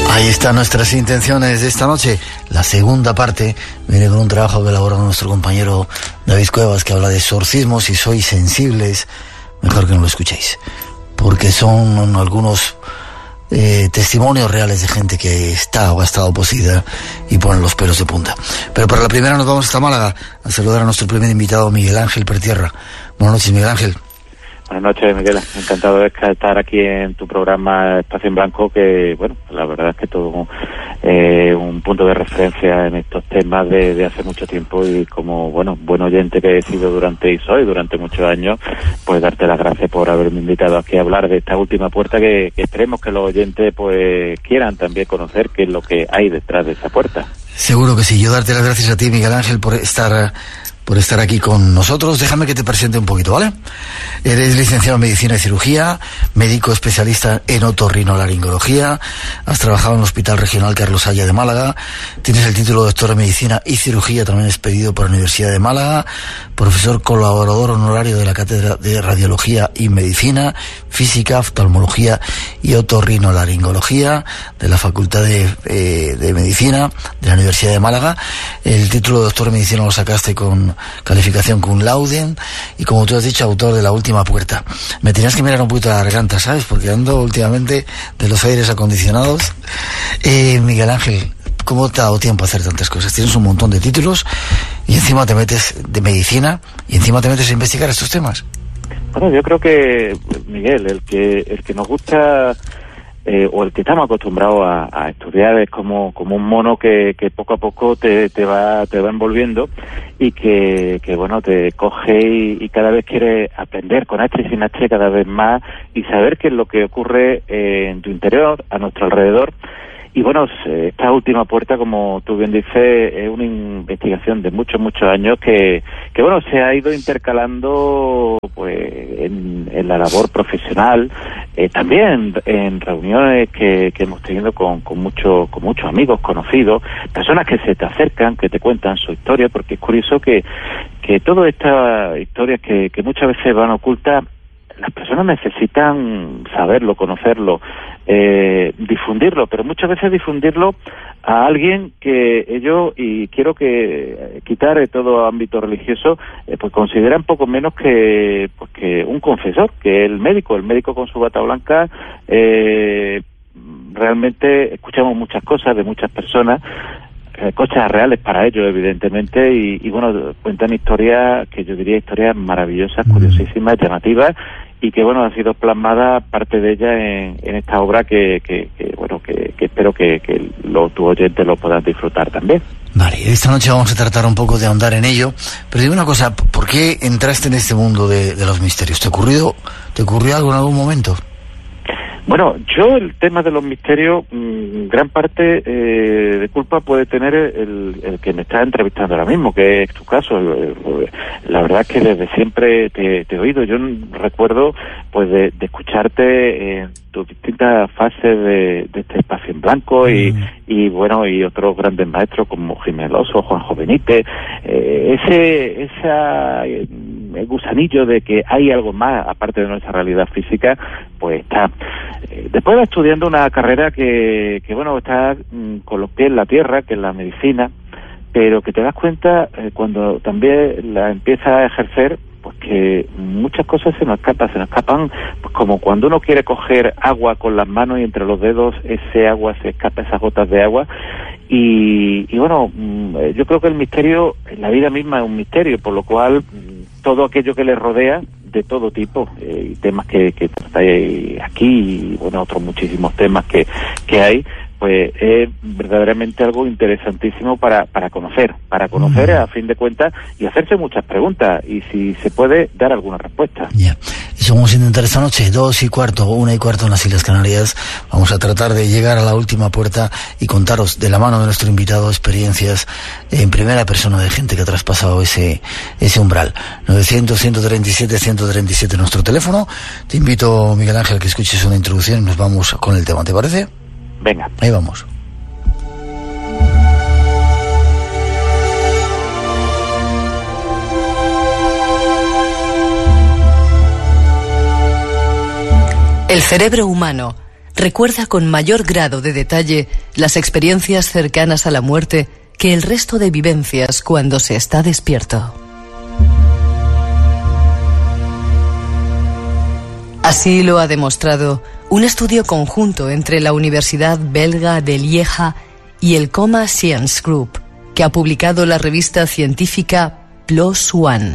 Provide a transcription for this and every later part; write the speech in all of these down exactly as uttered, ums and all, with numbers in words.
Ahí están nuestras intenciones de esta noche. La segunda parte viene con un trabajo que elaboró nuestro compañero David Cuevas, que habla de exorcismos. Si sois sensibles, mejor que no lo escuchéis, porque son algunos eh, testimonios reales de gente que está o ha estado poseída y ponen los pelos de punta. Pero para la primera nos vamos hasta Málaga a saludar a nuestro primer invitado, Miguel Ángel Pertierra. Buenas noches, Miguel Ángel. Buenas noches, Miguel. Encantado de estar aquí en tu programa Espacio en Blanco, que, bueno, la verdad es que todo eh, un punto de referencia en estos temas de, de hace mucho tiempo, y como, bueno, buen oyente que he sido durante y soy durante muchos años, pues darte las gracias por haberme invitado aquí a hablar de esta última puerta que, que esperemos que los oyentes pues quieran también conocer qué es lo que hay detrás de esa puerta. Seguro que sí. Yo darte las gracias a ti, Miguel Ángel, por estar... por estar aquí con nosotros. Déjame que te presente un poquito, ¿vale? Eres licenciado en Medicina y Cirugía, médico especialista en otorrinolaringología, has trabajado en el Hospital Regional Carlos Haya de Málaga, tienes el título de doctor en Medicina y Cirugía, también expedido por la Universidad de Málaga, profesor colaborador honorario de la Cátedra de Radiología y Medicina, Física, Oftalmología y Otorrinolaringología de la Facultad de, eh, de Medicina de la Universidad de Málaga. El título de doctor en Medicina lo sacaste con calificación cum laude, y como tú has dicho, autor de La Última Puerta. Me tenías que mirar un poquito la garganta, ¿sabes? Porque ando últimamente de los aires acondicionados. Eh, Miguel Ángel, ¿cómo te ha dado tiempo a hacer tantas cosas? Tienes un montón de títulos y encima te metes de medicina y encima te metes a investigar estos temas. Bueno, yo creo que, Miguel, el que el que nos gusta... Eh, o el que estamos acostumbrados a, a estudiar es como como un mono que, que poco a poco te, te va te va envolviendo, y que, que bueno, te coge y, y cada vez quiere aprender con H y sin H cada vez más, y saber qué es lo que ocurre eh, en tu interior, a nuestro alrededor. Y bueno, esta última puerta, como tú bien dices, es una investigación de muchos, muchos años que, que bueno, se ha ido intercalando pues en, en la labor profesional, eh, también en reuniones que, que hemos tenido con, con, mucho, con muchos amigos, conocidos, personas que se te acercan, que te cuentan su historia, porque es curioso que, que todas estas historias que, que muchas veces van ocultas, las personas necesitan saberlo, conocerlo, eh, difundirlo, pero muchas veces difundirlo a alguien que ellos, y quiero que quitar de todo ámbito religioso, eh, pues consideran poco menos que, pues que un confesor, que el médico, el médico con su bata blanca. eh, realmente escuchamos muchas cosas de muchas personas, eh, cosas reales para ellos, evidentemente, y, y bueno, cuentan historias que yo diría historias maravillosas, curiosísimas, llamativas, y que bueno, ha sido plasmada parte de ella en, en esta obra que, que, que bueno, que, que espero que, que los tus oyentes lo puedan disfrutar también. Vale, esta noche vamos a tratar un poco de ahondar en ello, pero dime una cosa, ¿por qué entraste en este mundo de, de los misterios? ¿Te ocurrió, te ocurrió algo en algún momento? Bueno, yo el tema de los misterios, mmm, gran parte eh, de culpa puede tener el, el que me está entrevistando ahora mismo, que es tu caso. La verdad es que desde siempre te, te he oído. Yo recuerdo pues de, de escucharte en tus distintas fases de, de este Espacio en Blanco, y, mm. y bueno, y otros grandes maestros como Jiménez Loso, Juanjo Benítez, eh, ese esa eh, el gusanillo de que hay algo más aparte de nuestra realidad física, pues está. Eh, después de estudiando una carrera que, que bueno, está mm, con los pies en la tierra, que es la medicina, pero que te das cuenta eh, cuando también la empiezas a ejercer, pues que muchas cosas se nos escapan, se nos escapan, pues como cuando uno quiere coger agua con las manos y entre los dedos ese agua se escapa, esas gotas de agua. Y, y bueno, yo creo que el misterio, la vida misma es un misterio, por lo cual todo aquello que le rodea, de todo tipo, eh, temas que, que tratáis aquí, y bueno, otros muchísimos temas que, que hay, pues es verdaderamente algo interesantísimo para, para conocer, para conocer mm. a fin de cuentas, y hacerse muchas preguntas, y si se puede, dar alguna respuesta. Ya, yeah. Eso vamos a intentar esta noche, dos y cuarto, una y cuarto en las Islas Canarias. Vamos a tratar de llegar a la última puerta y contaros de la mano de nuestro invitado experiencias en primera persona de gente que ha traspasado ese, ese umbral. novecientos, ciento treinta y siete, ciento treinta y siete nuestro teléfono. Te invito, Miguel Ángel, que escuches una introducción y nos vamos con el tema, ¿te parece? Venga. Ahí vamos. El cerebro humano recuerda con mayor grado de detalle las experiencias cercanas a la muerte que el resto de vivencias cuando se está despierto. Así lo ha demostrado un estudio conjunto entre la Universidad belga de Lieja y el Coma Science Group, que ha publicado la revista científica PLOS ONE.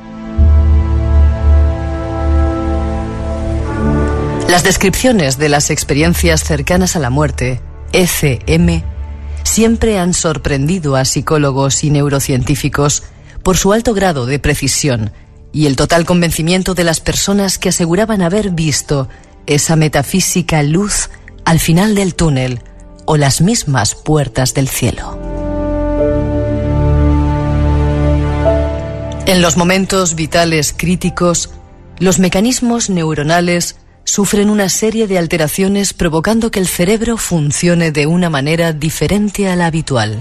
Las descripciones de las experiencias cercanas a la muerte, E C M, siempre han sorprendido a psicólogos y neurocientíficos por su alto grado de precisión y el total convencimiento de las personas que aseguraban haber visto esa metafísica luz al final del túnel o las mismas puertas del cielo. En los momentos vitales críticos, los mecanismos neuronales sufren una serie de alteraciones provocando que el cerebro funcione de una manera diferente a la habitual.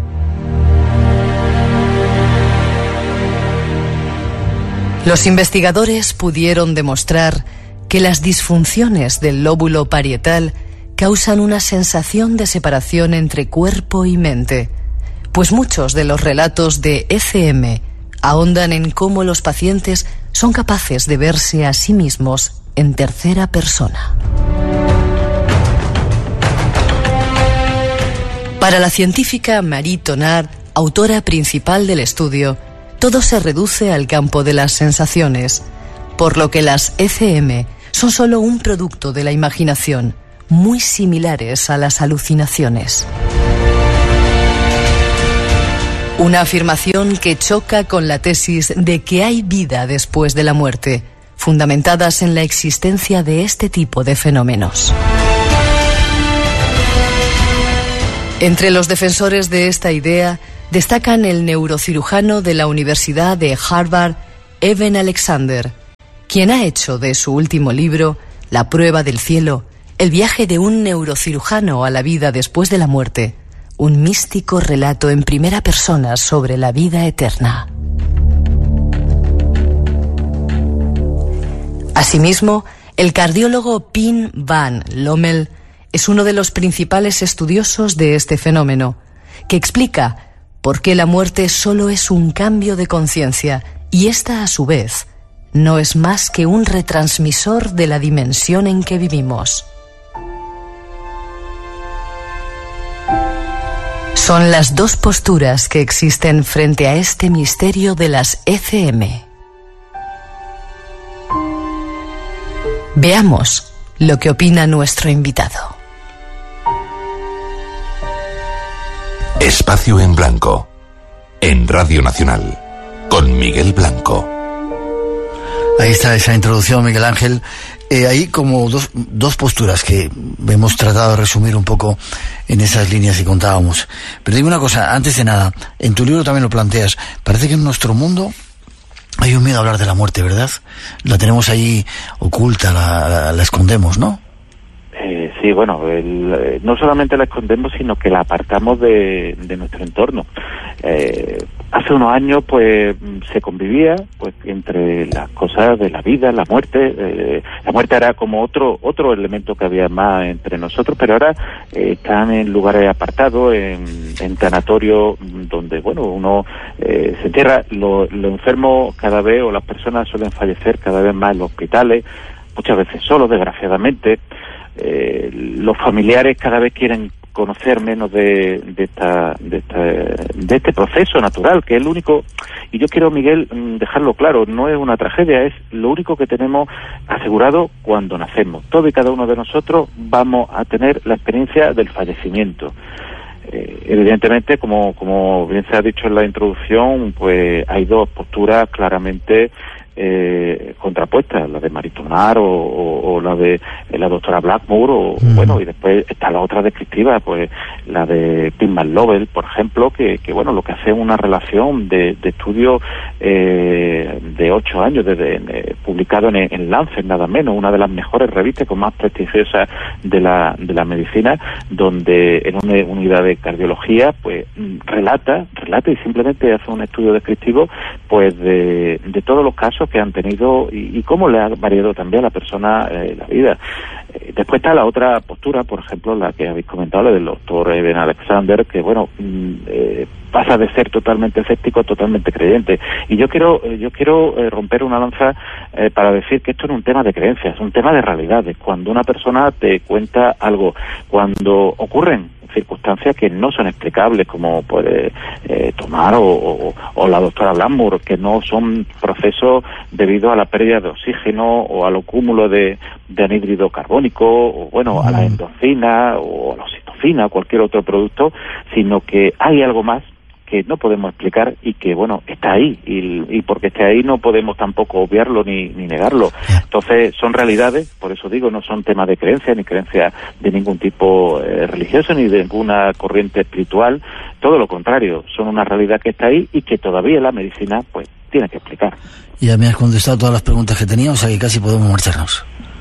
Los investigadores pudieron demostrar que las disfunciones del lóbulo parietal causan una sensación de separación entre cuerpo y mente, pues muchos de los relatos de E C M ahondan en cómo los pacientes son capaces de verse a sí mismos en tercera persona. Para la científica Marie Tonard, autora principal del estudio, todo se reduce al campo de las sensaciones, por lo que las E C M son solo un producto de la imaginación, muy similares a las alucinaciones. Una afirmación que choca con la tesis de que hay vida después de la muerte, fundamentadas en la existencia de este tipo de fenómenos. Entre los defensores de esta idea destacan el neurocirujano de la Universidad de Harvard, Eben Alexander, quien ha hecho de su último libro, La prueba del cielo, el viaje de un neurocirujano a la vida después de la muerte, un místico relato en primera persona sobre la vida eterna. Asimismo, el cardiólogo Pim van Lommel es uno de los principales estudiosos de este fenómeno, que explica por qué la muerte solo es un cambio de conciencia y esta, a su vez, no es más que un retransmisor de la dimensión en que vivimos. Son las dos posturas que existen frente a este misterio de las E C M. Veamos lo que opina nuestro invitado. Espacio en Blanco, en Radio Nacional, con Miguel Blanco. Ahí está esa introducción, Miguel Ángel. Eh, hay como dos, dos posturas que hemos tratado de resumir un poco en esas líneas que contábamos. Pero digo una cosa, antes de nada, en tu libro también lo planteas. Parece que en nuestro mundo hay un miedo a hablar de la muerte, ¿verdad? La tenemos ahí oculta, la, la, la escondemos, ¿no? Eh, sí, bueno, el, no solamente la escondemos, sino que la apartamos de, de nuestro entorno. Eh, hace unos años, pues, se convivía, pues, entre las cosas de la vida, la muerte. Eh, la muerte era como otro otro elemento que había más entre nosotros, pero ahora eh, están en lugares apartados, en, en tanatorios donde, bueno, uno eh, se entierra. Los lo enfermos cada vez, o las personas suelen fallecer cada vez más en los hospitales, muchas veces solos, desgraciadamente. Eh, los familiares cada vez quieren conocer menos de, de, esta, de, esta, de este proceso natural, que es el único, y yo quiero, Miguel, dejarlo claro, no es una tragedia, es lo único que tenemos asegurado cuando nacemos. Todo y cada uno de nosotros vamos a tener la experiencia del fallecimiento. Eh, evidentemente, como, como bien se ha dicho en la introducción, pues hay dos posturas claramente Eh, contrapuestas, la de Marie Tonard o, o, o la de eh, la doctora Blackmore, o mm. bueno, y después está la otra descriptiva, pues la de Pim van Lommel, por ejemplo, que, que bueno, lo que hace es una relación de, de estudio eh, de ocho años, desde eh, publicado en, en Lancet, nada menos, una de las mejores revistas con más prestigiosas de la de la medicina, donde en una unidad de cardiología, pues relata, relata y simplemente hace un estudio descriptivo, pues de, de todos los casos efectos que han tenido y, y cómo le ha variado también a la persona eh, la vida. Eh, después está la otra postura, por ejemplo, la que habéis comentado, la del doctor Ben Alexander, que bueno, eh, pasa de ser totalmente escéptico a totalmente creyente. Y yo quiero yo quiero eh, romper una lanza eh, para decir que esto no es un tema de creencias, es un tema de realidades. Cuando una persona te cuenta algo, cuando ocurren circunstancias que no son explicables, como puede eh, tomar o, o, o la doctora Blackmore, que no son procesos debido a la pérdida de oxígeno o al cúmulo de, de anhídrido carbónico, o bueno, a la endorfina o a la oxitocina, cualquier otro producto, sino que hay algo más que no podemos explicar y que, bueno, está ahí, y, y porque esté ahí no podemos tampoco obviarlo ni, ni negarlo. Entonces, son realidades, por eso digo, no son temas de creencia, ni creencia de ningún tipo eh, religioso, ni de ninguna corriente espiritual, todo lo contrario, son una realidad que está ahí y que todavía la medicina, pues, tiene que explicar. Ya me has contestado todas las preguntas que tenía, o sea que casi podemos marcharnos.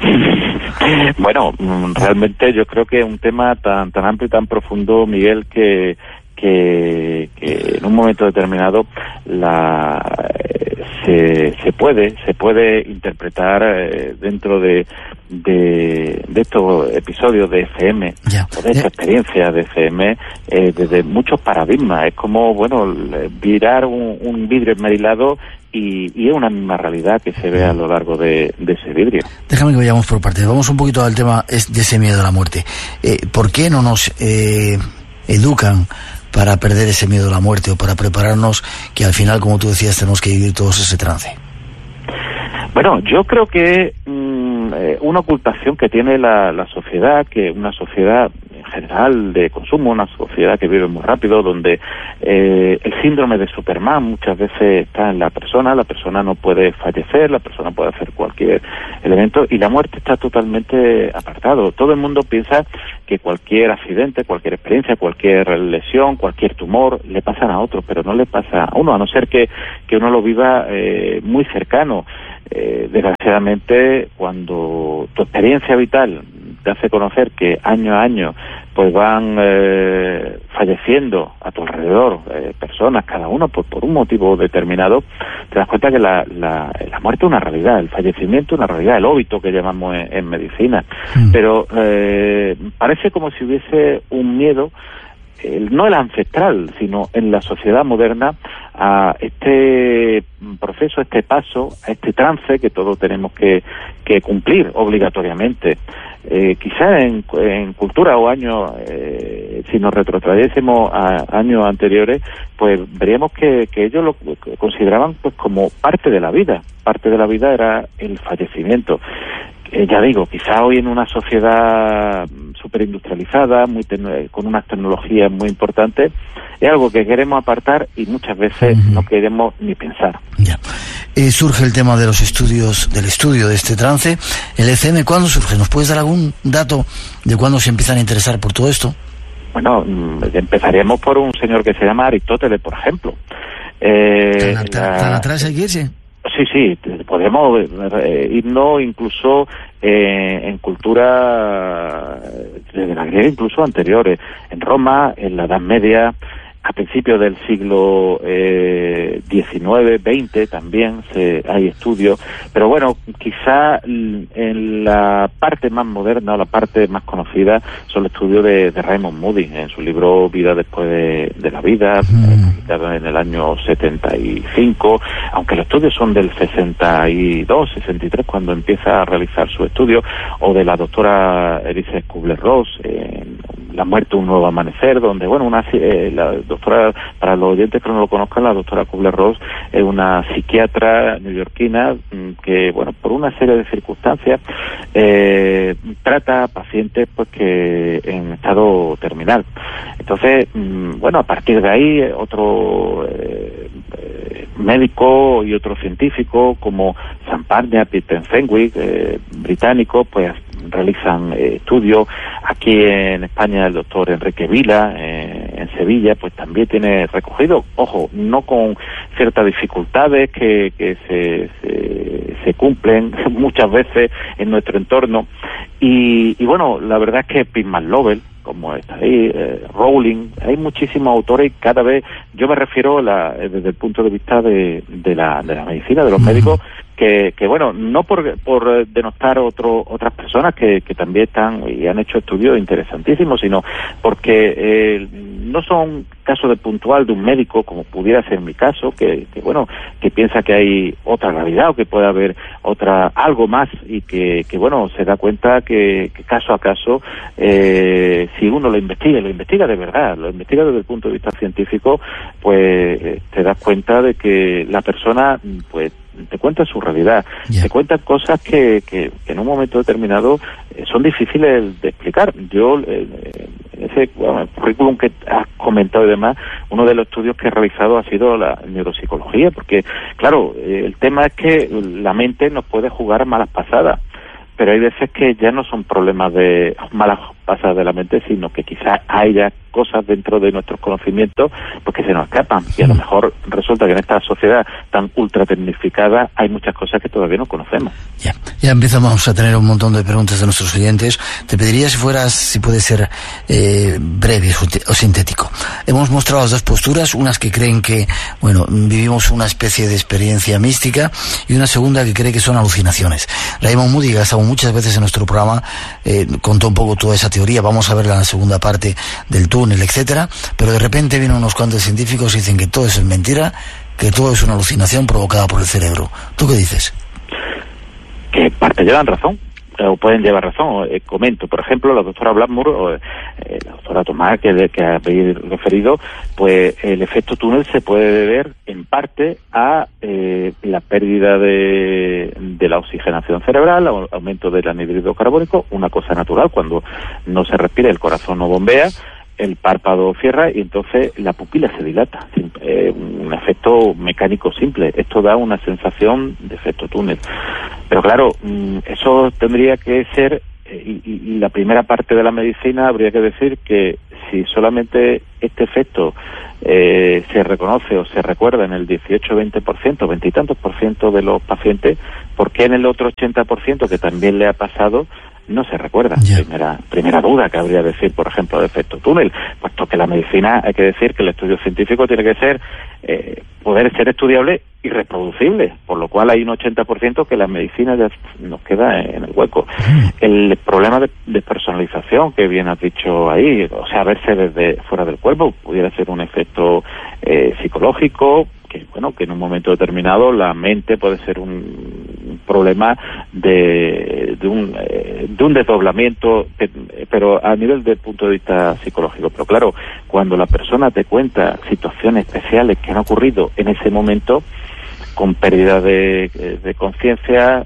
Bueno, realmente yo creo que es un tema tan, tan amplio y tan profundo, Miguel, que Que, que en un momento determinado la eh, se, se puede se puede interpretar eh, dentro de, de de estos episodios de F M ya. o de esta experiencia de F M eh, desde muchos paradigmas. Es como, bueno, virar un, un vidrio esmerilado y, y es una misma realidad que se ve a lo largo de, de ese vidrio. Déjame que vayamos por partes. Vamos un poquito al tema de ese miedo a la muerte. Eh, ¿Por qué no nos eh, educan para perder ese miedo a la muerte o para prepararnos, que al final, como tú decías, tenemos que vivir todos ese trance? Bueno, yo creo que mmm, eh, una ocultación que tiene la, la sociedad, que una sociedad en general de consumo, una sociedad que vive muy rápido, donde eh, el síndrome de Superman muchas veces está en la persona, la persona no puede fallecer, la persona puede hacer cualquier elemento y la muerte está totalmente apartado. Todo el mundo piensa que cualquier accidente, cualquier experiencia, cualquier lesión, cualquier tumor le pasan a otro, pero no le pasa a uno, a no ser que, que uno lo viva eh, muy cercano. Eh, desgraciadamente, cuando tu experiencia vital te hace conocer que año a año pues van eh, falleciendo a tu alrededor eh, personas, cada uno por, por un motivo determinado, te das cuenta que la, la, la muerte es una realidad, el fallecimiento es una realidad, el óbito que llamamos en, en medicina. Mm. Pero eh, parece como si hubiese un miedo, el, no el ancestral, sino en la sociedad moderna, a este proceso, a este paso, a este trance que todos tenemos que, que cumplir obligatoriamente. Eh, quizá en, en cultura o años, eh, si nos retrotrayésemos a años anteriores, pues veríamos que, que ellos lo consideraban pues como parte de la vida. Parte de la vida era el fallecimiento. Eh, ya digo, quizá hoy en una sociedad superindustrializada, muy con unas tecnologías muy importantes, es algo que queremos apartar y muchas veces uh-huh. no queremos ni pensar. Ya. Eh, surge el tema de los estudios, del estudio de este trance. El F M, ¿cuándo surge? ¿Nos puedes dar algún dato de cuándo se empiezan a interesar por todo esto? Bueno, empezaríamos por un señor que se llama Aristóteles, por ejemplo. Eh, ¿Tan, tan, la... ¿Tan atrás hay que irse? Sí, sí, podemos eh, irnos incluso eh, en cultura desde la griega, incluso anteriores. En Roma, en la Edad Media, a principios del siglo eh, diecinueve, veinte también se, hay estudios, pero bueno, quizá en la parte más moderna o la parte más conocida son los estudios de, de Raymond Moody en su libro Vida después de, de la vida, publicado mm. en el año setenta y cinco, aunque los estudios son del sesenta y dos, sesenta y tres cuando empieza a realizar su estudio, o de la doctora Elisabeth Kubler-Ross en La muerte, un nuevo amanecer, donde, bueno, una eh, la doctora, para los oyentes que no lo conozcan, la doctora Kubler-Ross es una psiquiatra neoyorquina que, bueno, por una serie de circunstancias eh, trata a pacientes pues que en estado terminal. Entonces, bueno, a partir de ahí, otro eh, eh, médico y otro científico como Sam Parnia, Peter Fenwick, eh, británico, pues realizan eh, estudios. Aquí en España el doctor Enrique Vila, eh, en Sevilla, pues también tiene recogido, ojo, no con ciertas dificultades que, que se, se, se cumplen muchas veces en nuestro entorno. Y, y bueno, la verdad es que Pittman Lovell, como está ahí, eh, Rowling, hay muchísimos autores y cada vez, yo me refiero a la, desde el punto de vista de, de, la, de la medicina, de los médicos, que, que bueno, no por, por denostar otro, otras personas que, que también están y han hecho estudios interesantísimos, sino porque eh, no son casos de puntual de un médico, como pudiera ser mi caso, que, que bueno, que piensa que hay otra realidad o que puede haber otra algo más y que, que bueno, se da cuenta que, que caso a caso, eh, si uno lo investiga, lo investiga de verdad, lo investiga desde el punto de vista científico, pues eh, te das cuenta de que la persona, pues, te cuenta su realidad, yeah. te cuenta cosas que, que, que en un momento determinado eh, son difíciles de explicar. Yo, eh, en ese bueno, currículum que has comentado y demás, uno de los estudios que he realizado ha sido la neuropsicología, porque, claro, eh, el tema es que la mente nos puede jugar malas pasadas, pero hay veces que ya no son problemas de malas pasadas de la mente, sino que quizás haya cosas dentro de nuestros conocimientos pues que se nos escapan, y a lo mejor resulta que en esta sociedad tan ultra tecnificada hay muchas cosas que todavía no conocemos. Ya, ya empezamos a tener un montón de preguntas de nuestros oyentes. Te pediría si fueras, si puede ser eh, breve o sintético. Hemos mostrado las dos posturas, unas que creen que, bueno, vivimos una especie de experiencia mística, y una segunda que cree que son alucinaciones. Raymond Moody, que ha estado muchas veces en nuestro programa, eh, contó un poco toda esa teoría. Vamos a verla en la segunda parte del túnel, etcétera, pero de repente vienen unos cuantos científicos y dicen que todo eso es mentira, que todo es una alucinación provocada por el cerebro. ¿Tú qué dices? Que parte llevan razón, o pueden llevar razón. Eh, comento, por ejemplo, la doctora Blackmore, o eh, la doctora Tomás, que, que habéis referido, pues el efecto túnel se puede deber en parte a eh, la pérdida de, de la oxigenación cerebral, al aumento del anhídrido carbónico, una cosa natural. Cuando no se respira, el corazón no bombea, el párpado cierra y entonces la pupila se dilata. Eh, un efecto mecánico simple. Esto da una sensación de efecto túnel. Pero claro, eso tendría que ser, y, y la primera parte de la medicina habría que decir que si solamente este efecto eh, se reconoce o se recuerda en el dieciocho, veinte por ciento, veinte y tantos por ciento de los pacientes, ¿por qué en el otro ochenta por ciento que también le ha pasado no se recuerda? Yeah. Primera primera duda que habría decir, por ejemplo, de efecto túnel, puesto que la medicina, hay que decir que el estudio científico tiene que ser, eh, poder ser estudiable y reproducible, por lo cual hay un ochenta por ciento que la medicina ya nos queda en el hueco. Mm. El problema de despersonalización que bien has dicho ahí, o sea, verse desde fuera del cuerpo, pudiera ser un efecto eh, psicológico, que bueno, que en un momento determinado la mente puede ser un problema de, de un eh, de un desdoblamiento, pero a nivel de punto de vista psicológico. Pero claro, cuando la persona te cuenta situaciones especiales que han ocurrido en ese momento, con pérdida de, de conciencia,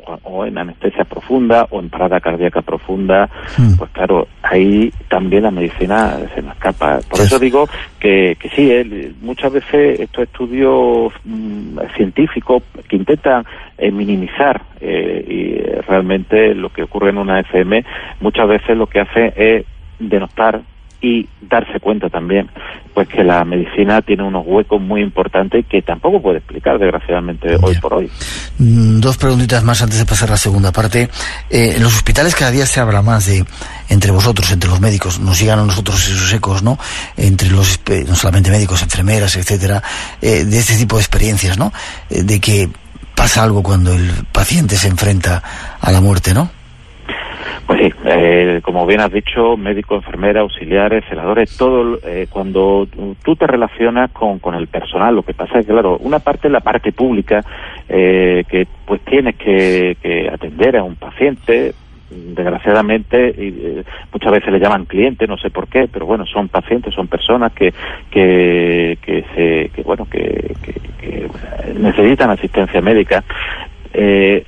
o en anestesia profunda o en parada cardíaca profunda, mm. pues claro, ahí también la medicina se nos escapa. Por sí. eso digo que, que sí, eh, muchas veces estos estudios mm, científicos que intentan eh, minimizar eh, y realmente lo que ocurre en una F M, muchas veces lo que hace es denostar y darse cuenta también pues que la medicina tiene unos huecos muy importantes que tampoco puede explicar, desgraciadamente, yeah. hoy por hoy. Mm, dos preguntitas más antes de pasar a la segunda parte. Eh, en los hospitales cada día se habla más de, entre vosotros, entre los médicos, nos llegan a nosotros esos ecos, ¿no? Entre los, no solamente médicos, enfermeras, etcétera, eh, de este tipo de experiencias, ¿no? Eh, de que pasa algo cuando el paciente se enfrenta a la muerte, ¿no? Pues sí, eh, como bien has dicho, médicos, enfermeras, auxiliares, celadores, todo, eh, cuando tú te relacionas con, con el personal, lo que pasa es que, claro, una parte es la parte pública, eh, que pues tienes que, que atender a un paciente, desgraciadamente, y, eh, muchas veces le llaman cliente, no sé por qué, pero bueno, son pacientes, son personas que que que se que bueno que, que, que necesitan asistencia médica. Eh,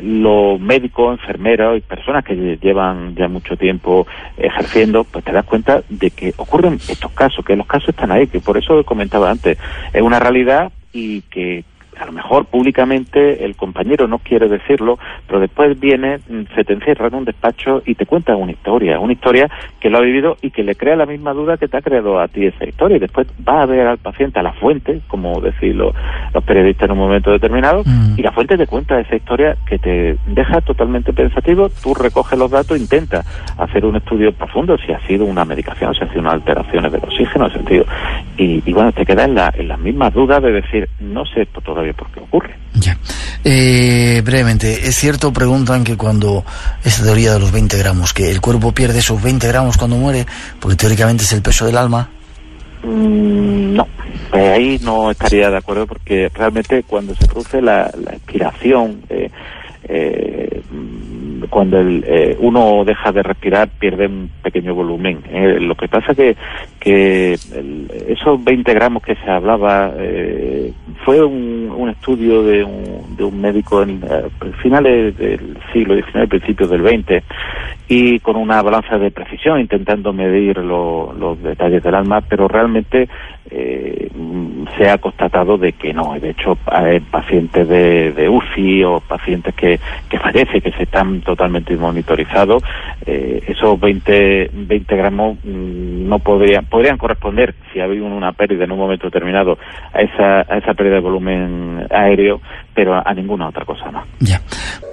los médicos, enfermeros y personas que llevan ya mucho tiempo ejerciendo, pues te das cuenta de que ocurren estos casos, que los casos están ahí, que por eso comentaba antes, es una realidad y que a lo mejor públicamente el compañero no quiere decirlo, pero después viene, se te encierra en un despacho y te cuenta una historia, una historia que lo ha vivido y que le crea la misma duda que te ha creado a ti esa historia, y después va a ver al paciente, a la fuente, como decir los, los periodistas en un momento determinado, mm. y la fuente te cuenta esa historia que te deja totalmente pensativo. Tú recoges los datos, intentas hacer un estudio profundo, si ha sido una medicación, si ha sido una alteraciones del oxígeno, en sentido, y, y bueno, te quedas en, la, en las mismas dudas de decir, no sé esto todavía por qué ocurre. Ya. Eh, brevemente, ¿es cierto, preguntan, que cuando esta teoría de los veinte gramos, que el cuerpo pierde esos veinte gramos cuando muere, porque teóricamente es el peso del alma? Mm, no, pues ahí no estaría de acuerdo, porque realmente cuando se produce la, la expiración, eh, eh, cuando el, eh, uno deja de respirar, pierde un pequeño volumen. Eh, lo que pasa que que el, esos veinte gramos que se hablaba eh, fue un, un estudio de un, de un médico en eh, finales del siglo diecinueve, principios del veinte, y con una balanza de precisión intentando medir lo, los detalles del alma, pero realmente eh, se ha constatado de que no. De hecho, hay pacientes de, de U C I o pacientes que, que fallecen, que se están totalmente monitorizados, eh, esos veinte gramos mmm, no podrían podrían corresponder, si ha habido una pérdida en un momento determinado, a esa, a esa pérdida de volumen aéreo, pero a, a ninguna otra cosa, ¿no? Ya.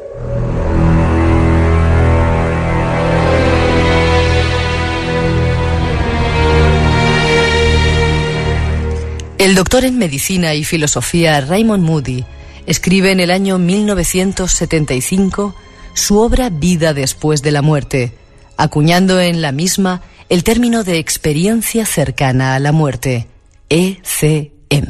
El doctor en medicina y filosofía Raymond Moody escribe en el año mil novecientos setenta y cinco su obra Vida después de la muerte, acuñando en la misma el término de experiencia cercana a la muerte, E C M.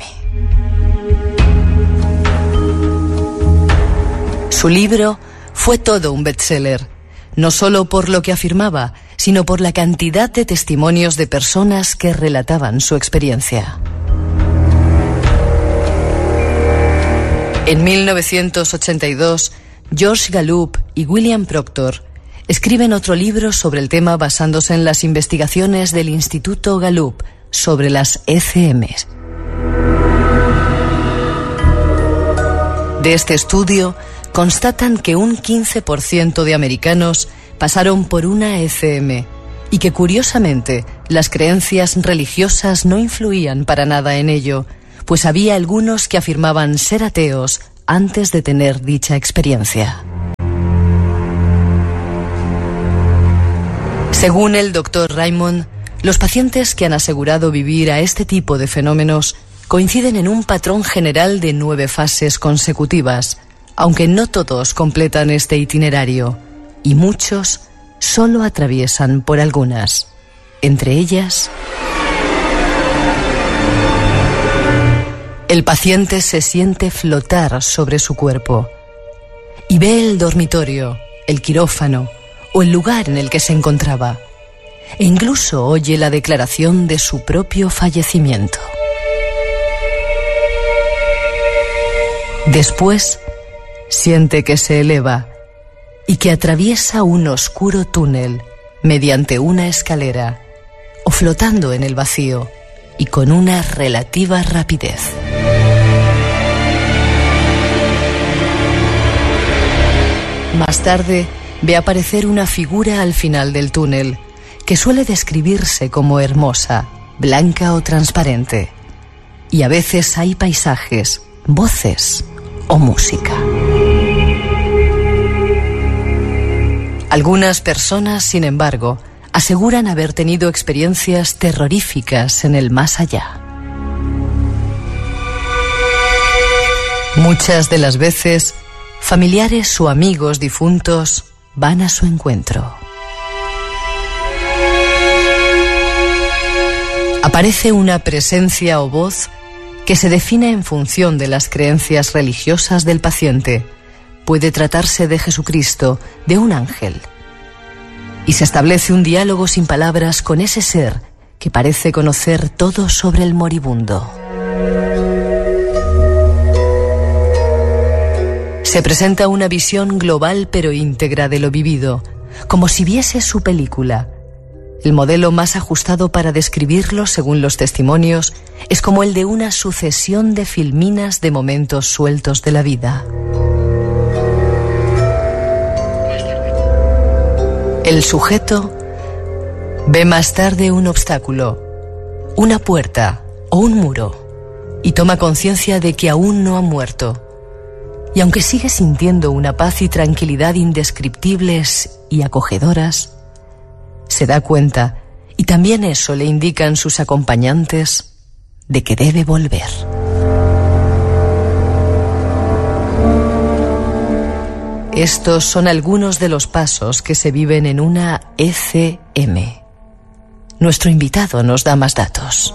Su libro fue todo un bestseller, no solo por lo que afirmaba, sino por la cantidad de testimonios de personas que relataban su experiencia. En mil novecientos ochenta y dos, George Gallup y William Proctor escriben otro libro sobre el tema basándose en las investigaciones del Instituto Gallup sobre las E C Ms. De este estudio constatan que un quince por ciento de americanos pasaron por una E C M y que, curiosamente, las creencias religiosas no influían para nada en ello, pues había algunos que afirmaban ser ateos antes de tener dicha experiencia. Según el doctor Raymond, los pacientes que han asegurado vivir a este tipo de fenómenos coinciden en un patrón general de nueve fases consecutivas, aunque no todos completan este itinerario, y muchos solo atraviesan por algunas, entre ellas: el paciente se siente flotar sobre su cuerpo y ve el dormitorio, el quirófano o el lugar en el que se encontraba, e incluso oye la declaración de su propio fallecimiento. Después, siente que se eleva y que atraviesa un oscuro túnel mediante una escalera o flotando en el vacío y con una relativa rapidez. Más tarde, ve aparecer una figura al final del túnel, que suele describirse como hermosa, blanca o transparente. Y a veces hay paisajes, voces o música. Algunas personas, sin embargo, aseguran haber tenido experiencias terroríficas en el más allá. Muchas de las veces, familiares o amigos difuntos van a su encuentro. Aparece una presencia o voz que se define en función de las creencias religiosas del paciente. Puede tratarse de Jesucristo, de un ángel. Y se establece un diálogo sin palabras con ese ser que parece conocer todo sobre el moribundo. Se presenta una visión global pero íntegra de lo vivido, como si viese su película. El modelo más ajustado para describirlo, según los testimonios, es como el de una sucesión de filminas de momentos sueltos de la vida. El sujeto ve más tarde un obstáculo, una puerta o un muro, y toma conciencia de que aún no ha muerto. Y aunque sigue sintiendo una paz y tranquilidad indescriptibles y acogedoras, se da cuenta, y también eso le indican sus acompañantes, de que debe volver. Estos son algunos de los pasos que se viven en una E C M. Nuestro invitado nos da más datos.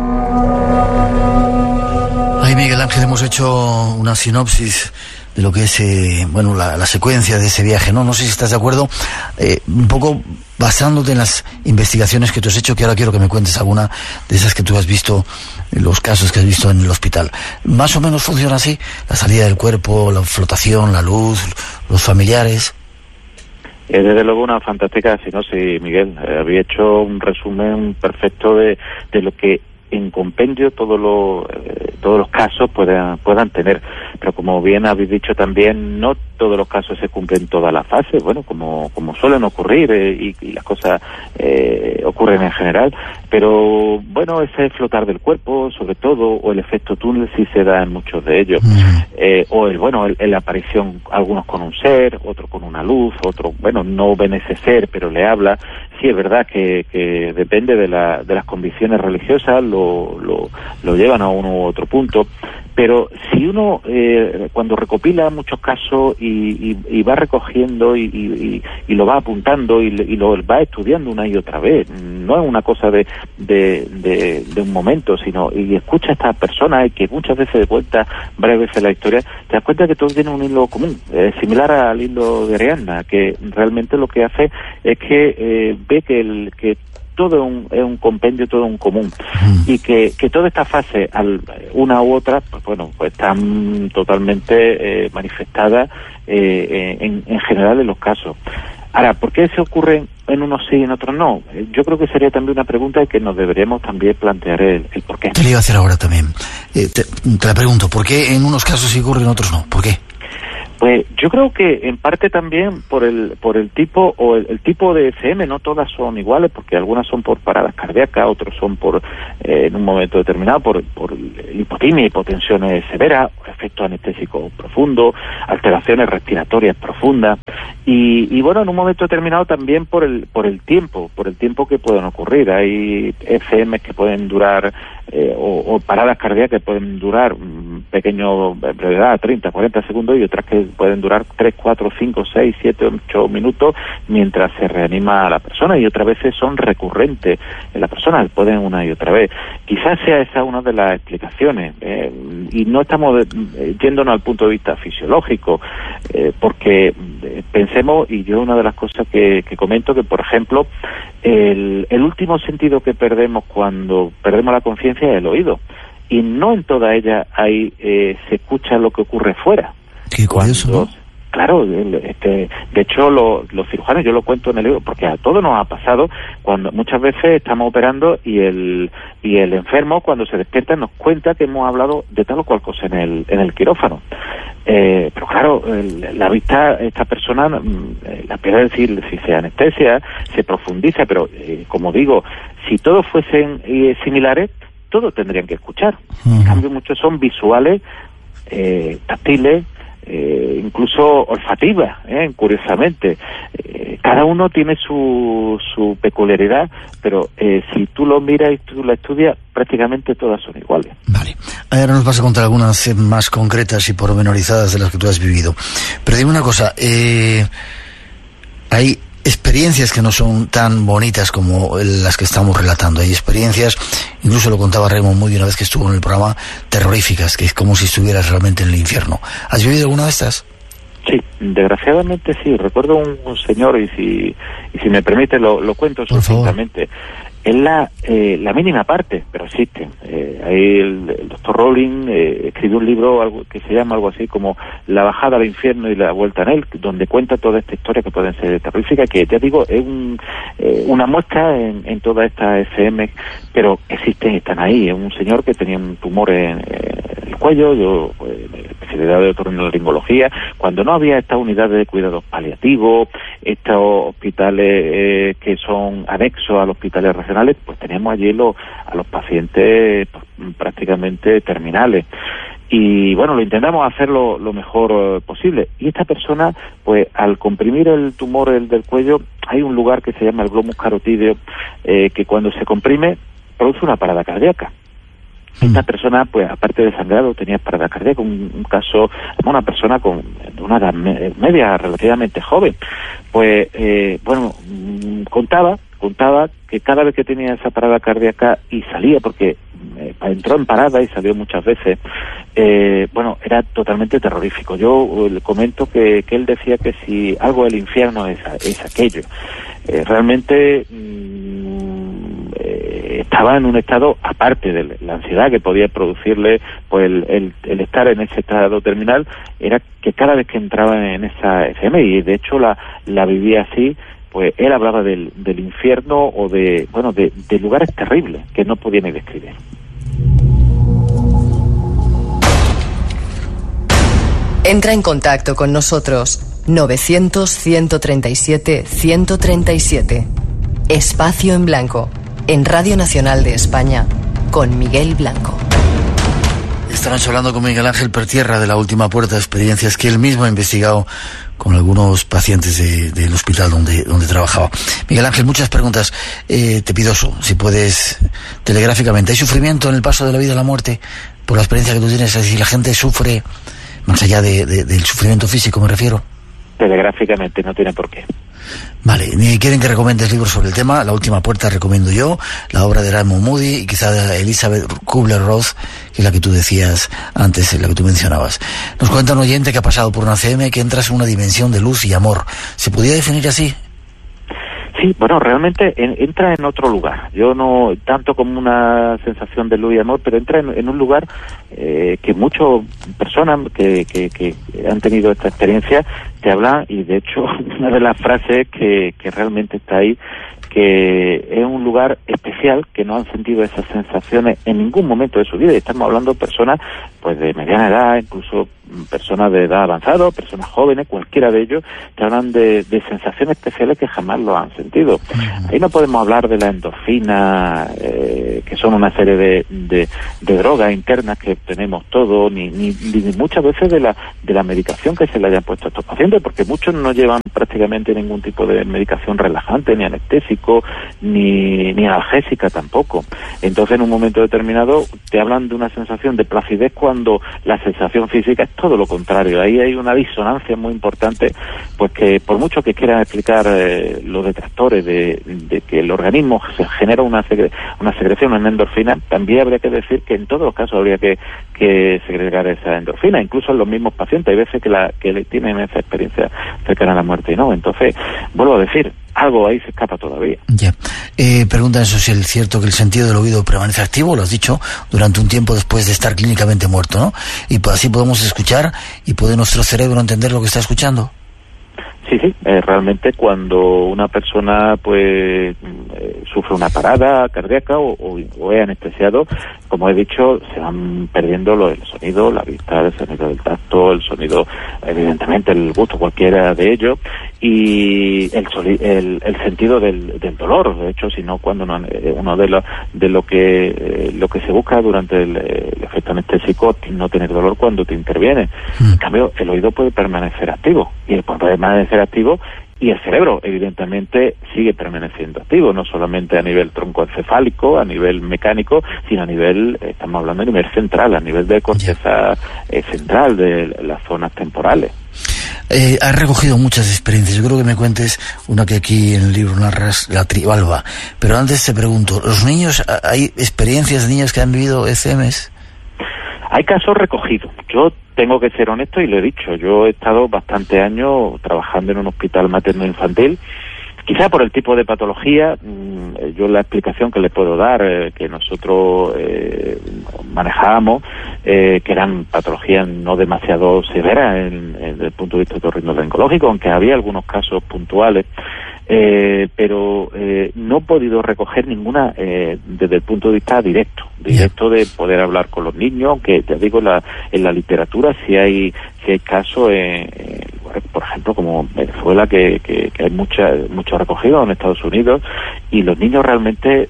Ahí, Miguel Ángel, hemos hecho una sinopsis de lo que es eh, bueno la, la secuencia de ese viaje, ¿no? No sé si estás de acuerdo, eh, un poco basándote en las investigaciones que tú has hecho, que ahora quiero que me cuentes alguna de esas que tú has visto, los casos que has visto en el hospital. Más o menos funciona así, la salida del cuerpo, la flotación, la luz, los familiares. Es desde luego una fantástica sinopsis, Miguel. Eh, había hecho un resumen perfecto de, de lo que en compendio todos los eh, todos los casos puedan puedan tener, pero como bien habéis dicho también, no todos los casos se cumplen todas las fases, bueno, como como suelen ocurrir eh, y, y las cosas eh, ocurren en general, pero bueno, ese flotar del cuerpo, sobre todo, o el efecto túnel sí se da en muchos de ellos, mm. eh, o el bueno, el, la aparición, algunos con un ser, otro con una luz, otro, bueno, no ven ese ser, pero le habla. Sí, es verdad que, que depende de, la, de las convicciones religiosas, lo, lo, lo llevan a uno u otro punto, pero si uno eh, cuando recopila muchos casos y, y, y va recogiendo y, y, y lo va apuntando y, y lo va estudiando una y otra vez, no es una cosa de, de, de, de un momento, sino y escucha a estas personas y que muchas veces de cuenta varias veces la historia, te das cuenta que todos tienen un hilo común, eh, similar al hilo de Ariadna, que realmente lo que hace es que eh, ve que el que todo es un, es un compendio, todo un común, mm. y que, que toda esta fase, al, una u otra, pues bueno, pues están totalmente eh, manifestadas eh, en, en general en los casos. Ahora, ¿por qué se ocurren en unos sí y en otros no? Yo creo que sería también una pregunta que nos deberíamos también plantear el, el por qué. Te lo iba a hacer ahora también. Eh, te, te la pregunto, ¿por qué en unos casos sí ocurre y en otros no? ¿Por qué? Pues yo creo que en parte también por el por el tipo o el, el tipo de E C M, no todas son iguales, porque algunas son por paradas cardíacas, otros son por eh, en un momento determinado por por hipotimia, hipotensiones severas, efectos anestésicos profundos, alteraciones respiratorias profundas y, y bueno, en un momento determinado también por el por el tiempo, por el tiempo que pueden ocurrir. Hay E C Ms que pueden durar eh, o, o paradas cardíacas que pueden durar un pequeño brevedad, treinta, cuarenta segundos, y otras que pueden durar tres, cuatro, cinco, seis, siete, ocho minutos mientras se reanima a la persona, y otras veces son recurrentes en la persona, pueden una y otra vez. Quizás sea esa una de las explicaciones, eh, y no estamos eh, yéndonos al punto de vista fisiológico, eh, porque eh, pensemos, y yo una de las cosas que, que comento, que por ejemplo, el, el último sentido que perdemos cuando perdemos la conciencia es el oído, y no en toda ella hay eh, se escucha lo que ocurre fuera. Qué curioso, Cuando, ¿no? Claro, este, de hecho lo, los cirujanos, yo lo cuento en el libro, porque a todos nos ha pasado cuando muchas veces estamos operando y el y el enfermo cuando se despierta nos cuenta que hemos hablado de tal o cual cosa en el en el quirófano. Eh, pero claro, el, la vista, esta persona eh, la pierde, decir si se anestesia, se profundiza, pero eh, como digo, si todos fuesen eh, similares, todos tendrían que escuchar. Uh-huh. En cambio, muchos son visuales, eh, táctiles, Eh, incluso olfativa, eh, curiosamente. Eh, cada uno tiene su, su peculiaridad, pero eh, si tú lo miras y tú lo estudias, prácticamente todas son iguales. Vale. Ahora nos vas a contar algunas eh, más concretas y pormenorizadas de las que tú has vivido. Pero dime una cosa, eh, hay experiencias que no son tan bonitas como las que estamos relatando. Hay experiencias, incluso lo contaba Raymond Moody una vez que estuvo en el programa, terroríficas, que es como si estuvieras realmente en el infierno. ¿Has vivido alguna de estas? Sí, desgraciadamente sí. Recuerdo un, un señor, y si y si me permite lo, lo cuento sucintamente. Es la, eh, la mínima parte, pero existen. Eh, ahí el, el doctor Rowling eh, escribió un libro algo que se llama algo así como La bajada al infierno y la vuelta en él, donde cuenta toda esta historia que pueden ser terroríficas, que ya digo, es un, eh, una muestra en, en toda esta E C M, pero existen y están ahí. Es un señor que tenía un tumor en, en el cuello, yo pues, especialidad de otorrinolaringología, cuando no había estas unidades de cuidados paliativos, estos hospitales eh, que son anexos a los hospitales regionales, pues teníamos allí lo, a los pacientes pues, prácticamente terminales. Y bueno, lo intentamos hacer lo, lo mejor uh, posible. Y esta persona, pues al comprimir el tumor el del cuello, hay un lugar que se llama el glomus carotídeo, eh, que cuando se comprime produce una parada cardíaca. Esta persona, pues, aparte de sangrado, tenía parada cardíaca, un, un caso, una persona con una edad media relativamente joven. Pues, eh, bueno, contaba, contaba que cada vez que tenía esa parada cardíaca y salía, porque eh, entró en parada y salió muchas veces, eh, bueno, era totalmente terrorífico. Yo le comento que, que él decía que si algo del infierno es, es aquello. Eh, realmente mmm, eh, estaba en un estado, aparte de la ansiedad que podía producirle pues el, el, el estar en ese estado terminal, era que cada vez que entraba en esa F M, y de hecho la, la vivía así, pues él hablaba del, del infierno o de, bueno, de, de lugares terribles que no podía ni describir. Entra en contacto con nosotros. novecientos, ciento treinta y siete, ciento treinta y siete. Espacio en Blanco. En Radio Nacional de España. Con Miguel Blanco. Esta noche hablando con Miguel Ángel Pertierra de La Última Puerta, experiencias que él mismo ha investigado con algunos pacientes de, del hospital donde, donde trabajaba. Miguel Ángel, muchas preguntas. Eh, te pido eso, si puedes, telegráficamente. ¿Hay sufrimiento en el paso de la vida a la muerte? Por la experiencia que tú tienes, es decir, la gente sufre, más allá de, de, del sufrimiento físico, me refiero. Telegráficamente, no tiene por qué. Vale, quieren que recomiendes libros sobre el tema. La Última Puerta recomiendo yo, la obra de Raymond Moody y quizá de Elizabeth Kubler-Ross, que es la que tú decías antes, la que tú mencionabas. Nos cuenta un oyente que ha pasado por una C M que entras en una dimensión de luz y amor. ¿Se podría definir así? Sí, bueno, realmente en, entra en otro lugar. Yo no tanto como una sensación de luz y amor, pero entra en, en un lugar eh, que muchas personas que, que, que han tenido esta experiencia te hablan, y de hecho una de las frases que, que realmente está ahí, que es un lugar especial, que no han sentido esas sensaciones en ningún momento de su vida. Y estamos hablando de personas pues de mediana edad, incluso personas de edad avanzada, personas jóvenes, cualquiera de ellos, te hablan de, de sensaciones especiales que jamás lo han sentido. Ahí no podemos hablar de la endorfina, eh, que son una serie de, de, de drogas internas que tenemos todos, ni, ni, ni muchas veces de la, de la medicación que se le hayan puesto a estos pacientes, porque muchos no llevan prácticamente ningún tipo de medicación relajante, ni anestésico, ni, ni analgésica tampoco. Entonces, en un momento determinado, te hablan de una sensación de placidez cuando la sensación física es todo lo contrario. Ahí hay una disonancia muy importante, pues que por mucho que quieran explicar eh, los detractores de, de que el organismo se genera una, segre, una secreción en endorfina, también habría que decir que en todos los casos habría que, que segregar esa endorfina, incluso en los mismos pacientes. Hay veces que, la, que tienen esa experiencia cercana a la muerte y no. Entonces, vuelvo a decir, algo ahí se escapa todavía. Ya. Eh, preguntan eso, si es cierto que el sentido del oído permanece activo, lo has dicho, durante un tiempo después de estar clínicamente muerto, ¿no? Y pues así podemos escuchar y puede nuestro cerebro entender lo que está escuchando. Sí, sí, eh, realmente cuando una persona pues eh, sufre una parada cardíaca o, o, o es anestesiado, como he dicho, se van perdiendo lo, el sonido, la vista, el sonido del tacto, el sonido, evidentemente el gusto, cualquiera de ellos, y el, soli, el, el sentido del, del dolor. De hecho, si no, cuando no, eh, uno de lo, de lo que eh, lo que se busca durante el, el efecto anestésico es no tener dolor cuando te interviene. Mm. En cambio, el oído puede permanecer activo, y puede permanecer activo, y el cerebro evidentemente sigue permaneciendo activo, no solamente a nivel troncoencefálico, a nivel mecánico, sino a nivel, estamos hablando a nivel central, a nivel de corteza eh, central de las zonas temporales. Eh, has recogido muchas experiencias. Yo creo que me cuentes una que aquí en el libro narras, la tribalba. Pero antes te pregunto, ¿los niños, hay experiencias de niños que han vivido E C Ms? Hay casos recogidos. Yo tengo que ser honesto y lo he dicho. Yo he estado bastante años trabajando en un hospital materno-infantil. Quizá por el tipo de patología, yo la explicación que le puedo dar, eh, que nosotros eh, manejábamos, eh, que eran patologías no demasiado severas en, en, desde el punto de vista otorrinolaringológico, aunque había algunos casos puntuales, eh, pero eh, no he podido recoger ninguna eh, desde el punto de vista directo, directo de poder hablar con los niños, aunque te digo, la, en la literatura sí hay, sí hay casos en, en por ejemplo, como Venezuela, que, que, que hay mucha, mucho recogido en Estados Unidos, y los niños realmente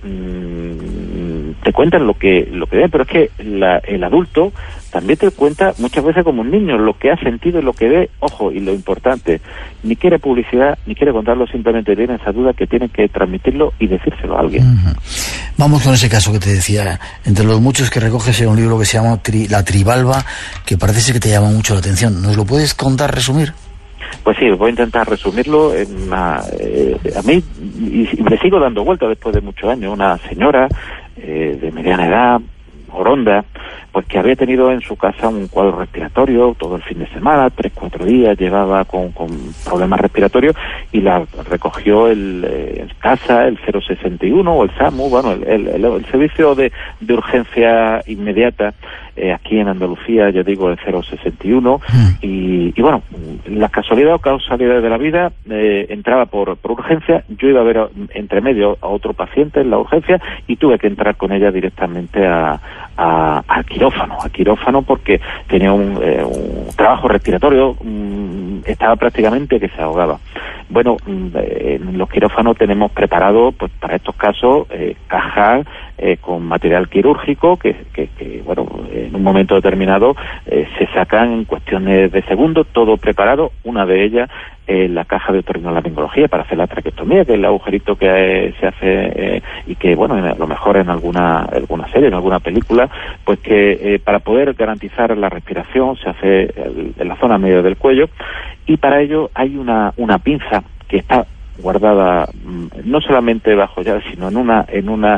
mmm, te cuentan lo que lo que ven, pero es que la, el adulto también te cuenta muchas veces como un niño lo que ha sentido y lo que ve. Ojo, y lo importante, ni quiere publicidad, ni quiere contarlo, simplemente tiene esa duda que tienen que transmitirlo y decírselo a alguien. Uh-huh. Vamos con ese caso que te decía, entre los muchos que recoges en un libro que se llama Tri, La Trivalva, que parece ser que te llama mucho la atención. ¿Nos lo puedes contar, resumir? Pues sí, voy a intentar resumirlo. En una, eh, a mí, y, y le sigo dando vueltas después de muchos años, una señora eh, de mediana edad, oronda, pues que había tenido en su casa un cuadro respiratorio todo el fin de semana, tres, cuatro días, llevaba con, con problemas respiratorios, y la recogió el eh, en casa el cero sesenta y uno o el SAMU, bueno, el, el, el, el servicio de, de urgencia inmediata eh, aquí en Andalucía, yo digo el cero sesenta y uno, mm. y, y bueno, la casualidad o causalidad de la vida, eh, entraba por, por urgencia, yo iba a ver a, entre medio a otro paciente en la urgencia y tuve que entrar con ella directamente a, a, a quirófano, a quirófano porque tenía un, eh, un trabajo respiratorio, um, estaba prácticamente que se ahogaba. Bueno, eh, en los quirófanos tenemos preparado, pues para estos casos, eh, cajas eh, con material quirúrgico que, que, que, bueno, en un momento determinado eh, se sacan en cuestiones de segundos, todo preparado, una de ellas eh, la caja de otorrinolaringología para hacer la traqueostomía, que es el agujerito que eh, se hace eh, y que, bueno, en, a lo mejor en alguna alguna serie, en alguna película, pues que eh, para poder garantizar la respiración se hace el, en la zona medio del cuello, y para ello hay una una pinza que está guardada no solamente bajo llave, sino en una en una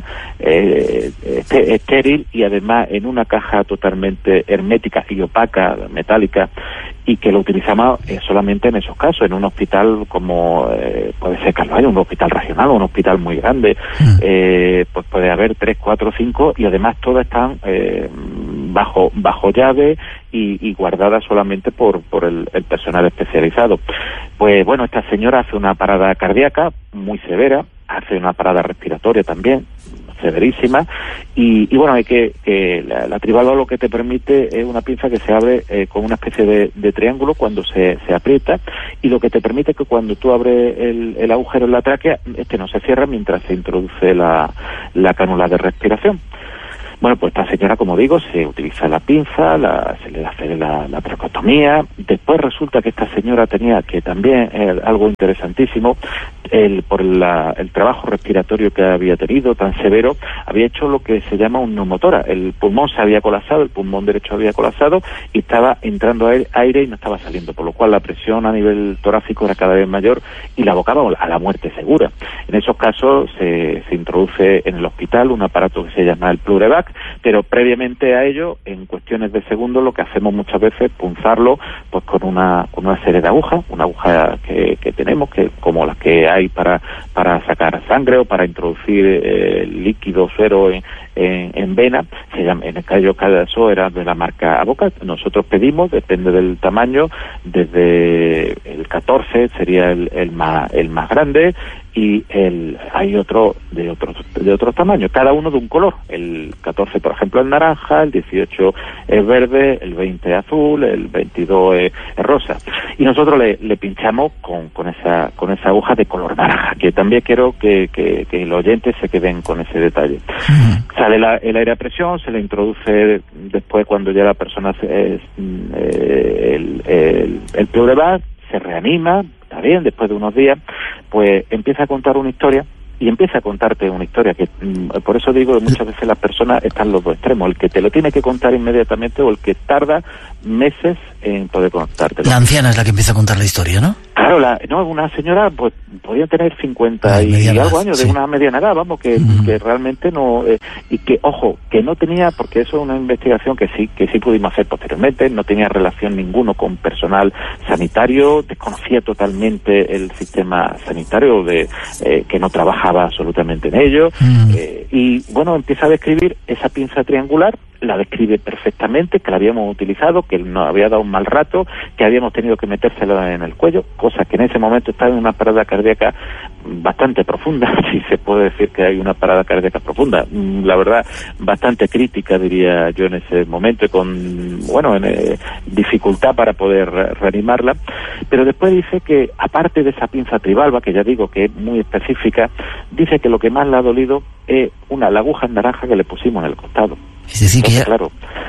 eh, estéril, y además en una caja totalmente hermética y opaca, metálica, y que lo utilizamos eh, solamente en esos casos, en un hospital como eh, puede ser Calvario, un hospital regional o un hospital muy grande, mm. eh, pues puede haber tres, cuatro, cinco, y además todas están eh, bajo bajo llave y, y guardadas solamente por por el, el personal especializado. Pues bueno, esta señora hace una parada cardíaca muy severa, hace una parada respiratoria también severísima, y, y bueno, hay que, que la, la Trivalva lo que te permite es una pinza que se abre eh, con una especie de, de triángulo cuando se, se aprieta, y lo que te permite es que cuando tú abres el, el agujero en la tráquea, este no se cierra mientras se introduce la, la cánula de respiración. Bueno, pues esta señora, como digo, se utiliza la pinza, la, se le hace la, la traqueostomía. Después resulta que esta señora tenía, que también es algo interesantísimo, el, por la, el trabajo respiratorio que había tenido tan severo, había hecho lo que se llama un neumotora. El pulmón se había colapsado, el pulmón derecho había colapsado y estaba entrando aire, aire y no estaba saliendo, por lo cual la presión a nivel torácico era cada vez mayor y la abocaba a la muerte segura. En esos casos se, se introduce en el hospital un aparato que se llama el Plurevac, pero previamente a ello, en cuestiones de segundos, lo que hacemos muchas veces es punzarlo pues con una con una serie de agujas, una aguja que, que tenemos, que como las que hay para para sacar sangre o para introducir eh, líquido suero en, en, en vena. Se llama, en el caso era de la marca Avocat. Nosotros pedimos, depende del tamaño, desde el catorce sería el, el más el más grande, y el hay otro de otros de otros tamaños, cada uno de un color. El catorce, por ejemplo, es naranja, el dieciocho es verde, el veinte es azul, el veintidós es, es rosa. Y nosotros le, le pinchamos con, con esa con esa aguja de color naranja, que también quiero que, que, que los oyentes se queden con ese detalle. Uh-huh. Sale la, el aire a presión, se le introduce después, cuando ya la persona se, es, eh, el, el, el Plurevac, se reanima, está bien, después de unos días, pues empieza a contar una historia, y empieza a contarte una historia que, por eso digo que muchas veces las personas están en los dos extremos, el que te lo tiene que contar inmediatamente o el que tarda meses en poder contártelo. La anciana es la que empieza a contar la historia, ¿no? Claro, la, no, una señora pues podía tener cincuenta y algo años, sí, de una mediana edad, vamos, que, uh-huh. que realmente no, eh, y que, ojo, que no tenía, porque eso es una investigación que sí, que sí pudimos hacer posteriormente, no tenía relación ninguno con personal sanitario, desconocía totalmente el sistema sanitario, de eh, que no trabajaba absolutamente en ello, uh-huh. eh, y bueno, empieza a describir esa pinza triangular, la describe perfectamente, que la habíamos utilizado, que nos había dado un mal rato, que habíamos tenido que metérsela en el cuello, cosa que en ese momento estaba en una parada cardíaca bastante profunda, si se puede decir que hay una parada cardíaca profunda, la verdad, bastante crítica, diría yo, en ese momento, y con, bueno, en, eh, dificultad para poder reanimarla. Pero después dice que, aparte de esa pinza Trivalva, que ya digo que es muy específica, dice que lo que más le ha dolido es una la aguja en naranja que le pusimos en el costado. Es decir, que Entonces, ya... claro,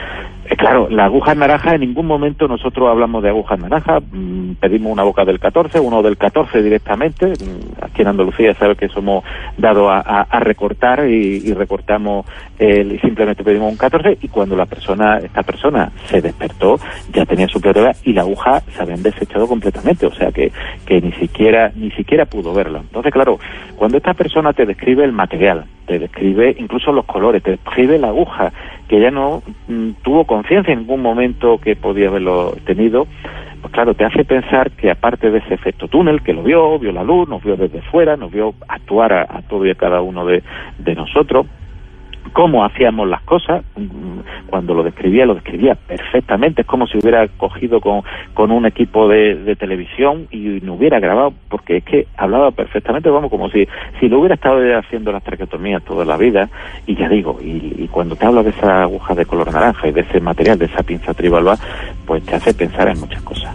Claro, la aguja naranja, en ningún momento nosotros hablamos de agujas naranja, pedimos una boca del catorce, uno del catorce directamente. Aquí en Andalucía sabes que somos dados a, a, a recortar y, y recortamos el, y simplemente pedimos un catorce, y cuando la persona, esta persona se despertó, ya tenía su prueba y la aguja se habían desechado completamente, o sea que, que ni siquiera, ni siquiera pudo verlo. Entonces, claro, cuando esta persona te describe el material, te describe incluso los colores, te describe la aguja, que ya no mm, tuvo conciencia en ningún momento que podía haberlo tenido, pues claro, te hace pensar que aparte de ese efecto túnel, que lo vio, vio la luz, nos vio desde fuera, nos vio actuar a, a todo y a cada uno de, de nosotros, cómo hacíamos las cosas, cuando lo describía, lo describía perfectamente, es como si hubiera cogido con, con un equipo de, de televisión y no hubiera grabado, porque es que hablaba perfectamente, vamos, como si, si lo hubiera estado haciendo las traqueotomías toda la vida, y ya digo, y, y cuando te habla de esa aguja de color naranja y de ese material, de esa pinza tribalba, pues te hace pensar en muchas cosas.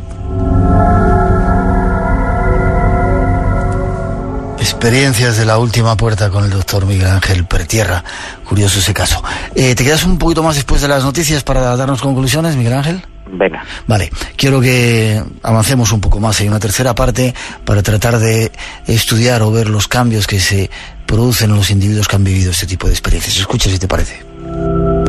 Experiencias de la última puerta con el doctor Miguel Ángel Pertierra. Curioso ese caso. Eh, ¿Te quedas un poquito más después de las noticias para darnos conclusiones, Miguel Ángel? Venga. Vale, quiero que avancemos un poco más. Hay una tercera parte para tratar de estudiar o ver los cambios que se producen en los individuos que han vivido este tipo de experiencias. Escucha si te parece.